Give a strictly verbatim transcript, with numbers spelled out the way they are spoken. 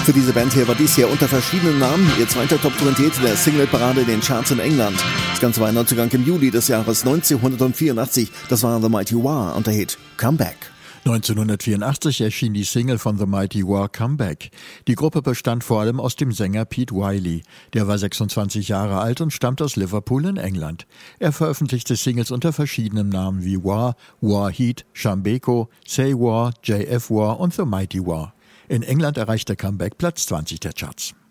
Für diese Band hier war dies hier unter verschiedenen Namen ihr zweiter Top zwanzig Hit der Singleparade in den Charts in England. Das Ganze war ein Neuzugang im Juli des Jahres neunzehnhundertvierundachtzig. Das war The Mighty War und der Hit Come Back. neunzehnhundertvierundachtzig erschien die Single von The Mighty War Come Back. Die Gruppe bestand vor allem aus dem Sänger Pete Wiley. Der war sechsundzwanzig Jahre alt und stammt aus Liverpool in England. Er veröffentlichte Singles unter verschiedenen Namen wie War, War Heat, Shambeko, Say War, J F War und The Mighty War. In England erreichte Come Back Platz zwanzig der Charts.